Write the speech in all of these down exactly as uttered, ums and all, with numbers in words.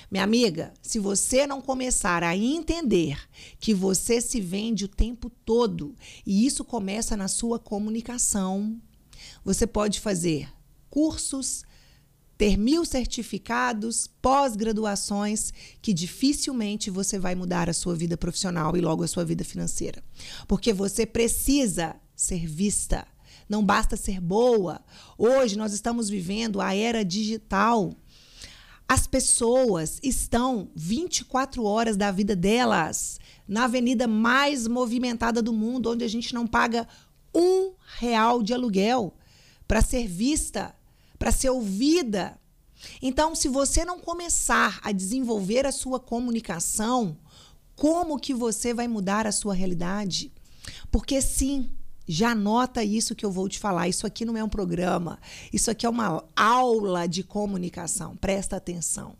Minha amiga, se você não começar a entender que você se vende o tempo todo, e isso começa na sua comunicação, você pode fazer cursos, ter mil certificados, pós-graduações, que dificilmente você vai mudar a sua vida profissional e logo a sua vida financeira. Porque você precisa ser vista. Não basta ser boa. Hoje nós estamos vivendo a era digital. As pessoas estão vinte e quatro horas da vida delas na avenida mais movimentada do mundo, onde a gente não paga um real de aluguel para ser vista, para ser ouvida. Então, se você não começar a desenvolver a sua comunicação, como que você vai mudar a sua realidade? Porque sim, já anota isso que eu vou te falar. Isso aqui não é um programa. Isso aqui é uma aula de comunicação. Presta atenção.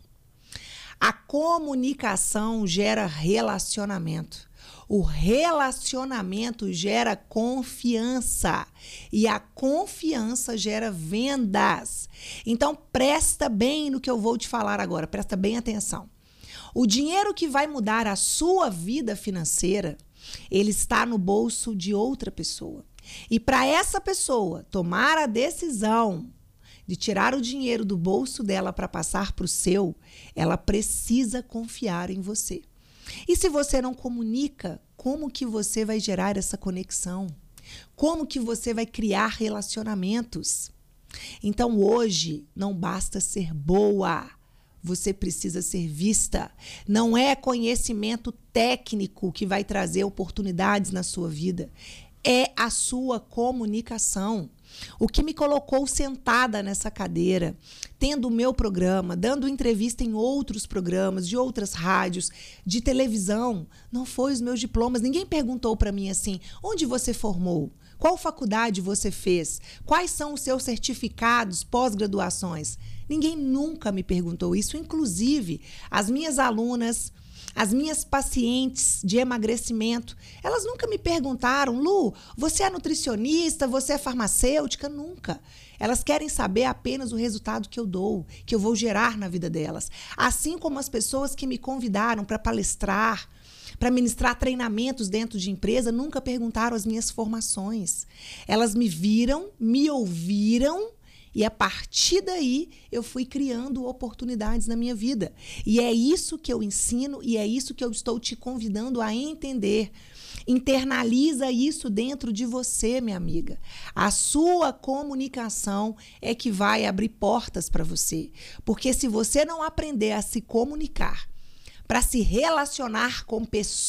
A comunicação gera relacionamento. O relacionamento gera confiança. E a confiança gera vendas. Então, presta bem no que eu vou te falar agora. Presta bem atenção. O dinheiro que vai mudar a sua vida financeira, ele está no bolso de outra pessoa. E para essa pessoa tomar a decisão de tirar o dinheiro do bolso dela para passar para o seu, ela precisa confiar em você. E se você não comunica, como que você vai gerar essa conexão? Como que você vai criar relacionamentos? Então hoje não basta ser boa. Você precisa ser vista. Não é conhecimento técnico que vai trazer oportunidades na sua vida. É a sua comunicação. O que me colocou sentada nessa cadeira, tendo o meu programa, dando entrevista em outros programas, de outras rádios, de televisão, não foi os meus diplomas. Ninguém perguntou para mim assim, onde você formou? Qual faculdade você fez? Quais são os seus certificados, pós-graduações? Ninguém nunca me perguntou isso. Inclusive, as minhas alunas, as minhas pacientes de emagrecimento, elas nunca me perguntaram, Lu, você é nutricionista, você é farmacêutica? Nunca. Elas querem saber apenas o resultado que eu dou, que eu vou gerar na vida delas. Assim como as pessoas que me convidaram para palestrar, para ministrar treinamentos dentro de empresa, nunca perguntaram as minhas formações. Elas me viram, me ouviram, e a partir daí eu fui criando oportunidades na minha vida. E é isso que eu ensino e é isso que eu estou te convidando a entender. Internaliza isso dentro de você, minha amiga. A sua comunicação é que vai abrir portas para você. Porque se você não aprender a se comunicar, para se relacionar com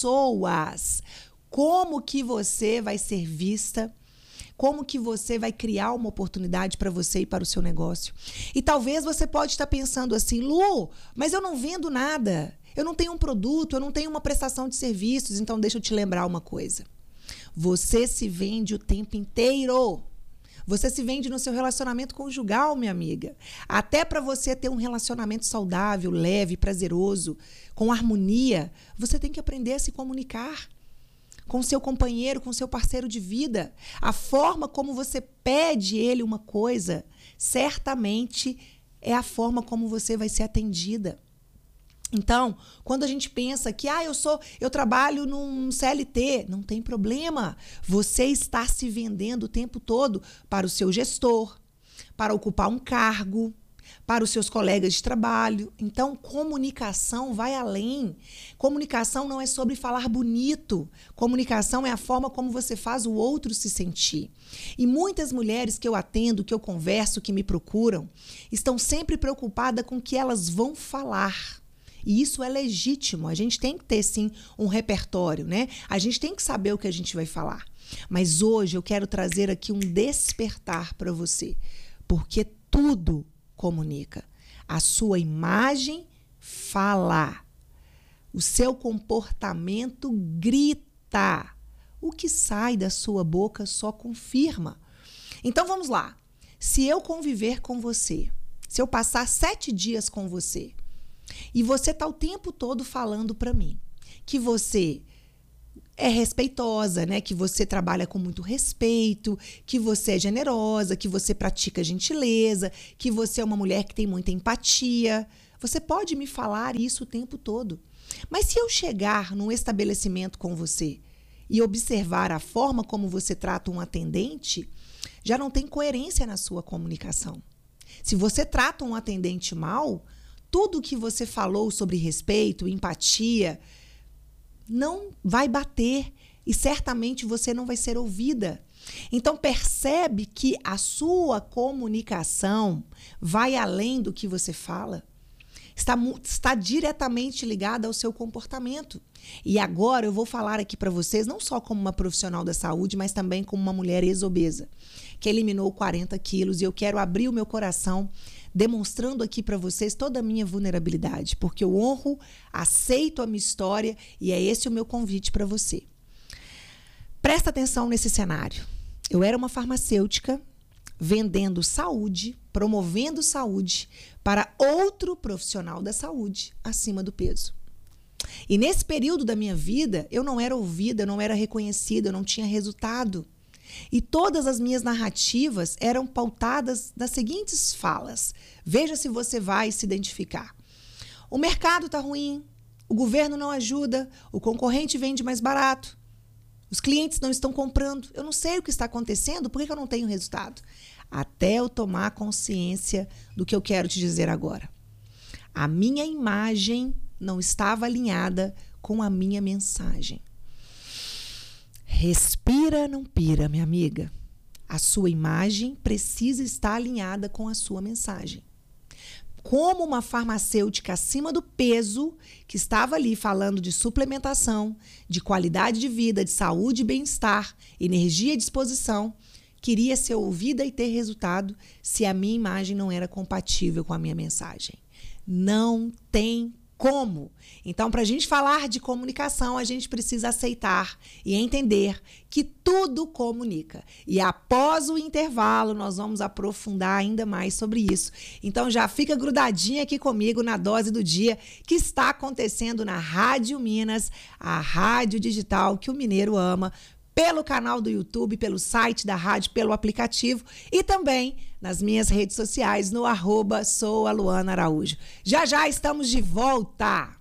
pessoas, como que você vai ser vista? Como que você vai criar uma oportunidade para você e para o seu negócio? E talvez você pode estar pensando assim, Lu, mas eu não vendo nada. Eu não tenho um produto, eu não tenho uma prestação de serviços. Então, deixa eu te lembrar uma coisa. Você se vende o tempo inteiro. Você se vende no seu relacionamento conjugal, minha amiga. Até para você ter um relacionamento saudável, leve, prazeroso, com harmonia, você tem que aprender a se comunicar com seu companheiro, com seu parceiro de vida. A forma como você pede ele uma coisa, certamente é a forma como você vai ser atendida. Então, quando a gente pensa que ah, eu sou, eu trabalho num C L T, não tem problema. Você está se vendendo o tempo todo para o seu gestor, para ocupar um cargo, para os seus colegas de trabalho. Então, comunicação vai além. Comunicação não é sobre falar bonito. Comunicação é a forma como você faz o outro se sentir. E muitas mulheres que eu atendo, que eu converso, que me procuram, estão sempre preocupadas com o que elas vão falar. E isso é legítimo. A gente tem que ter, sim, um repertório, né? A gente tem que saber o que a gente vai falar. Mas hoje eu quero trazer aqui um despertar para você. Porque tudo comunica. A sua imagem fala. O seu comportamento grita. O que sai da sua boca só confirma. Então vamos lá. Se eu conviver com você, se eu passar sete dias com você, e você está o tempo todo falando para mim que você é respeitosa, né? Que você trabalha com muito respeito, que você é generosa, que você pratica gentileza, que você é uma mulher que tem muita empatia. Você pode me falar isso o tempo todo. Mas se eu chegar num estabelecimento com você e observar a forma como você trata um atendente, já não tem coerência na sua comunicação. Se você trata um atendente mal, tudo que você falou sobre respeito, empatia, não vai bater e certamente você não vai ser ouvida. Então percebe que a sua comunicação vai além do que você fala. Está, está diretamente ligada ao seu comportamento. E agora eu vou falar aqui para vocês, não só como uma profissional da saúde, mas também como uma mulher ex-obesa, que eliminou quarenta quilos, e eu quero abrir o meu coração demonstrando aqui para vocês toda a minha vulnerabilidade, porque eu honro, aceito a minha história e é esse o meu convite para você. Presta atenção nesse cenário. Eu era uma farmacêutica vendendo saúde, promovendo saúde para outro profissional da saúde acima do peso. E nesse período da minha vida, eu não era ouvida, eu não era reconhecida, eu não tinha resultado. E todas as minhas narrativas eram pautadas nas seguintes falas. Veja se você vai se identificar. O mercado está ruim, o governo não ajuda, o concorrente vende mais barato, os clientes não estão comprando, eu não sei o que está acontecendo, por que eu não tenho resultado? Até eu tomar consciência do que eu quero te dizer agora. A minha imagem não estava alinhada com a minha mensagem. Respira, não pira, minha amiga. A sua imagem precisa estar alinhada com a sua mensagem. Como uma farmacêutica acima do peso, que estava ali falando de suplementação, de qualidade de vida, de saúde e bem-estar, energia e disposição, queria ser ouvida e ter resultado se a minha imagem não era compatível com a minha mensagem. Não tem como. Então, para a gente falar de comunicação, a gente precisa aceitar e entender que tudo comunica. E após o intervalo, nós vamos aprofundar ainda mais sobre isso. Então, já fica grudadinha aqui comigo na Dose do Dia, que está acontecendo na Rádio Minas, a rádio digital que o mineiro ama, pelo canal do YouTube, pelo site da rádio, pelo aplicativo e também nas minhas redes sociais no arroba sou a Luana Araújo. Já já estamos de volta!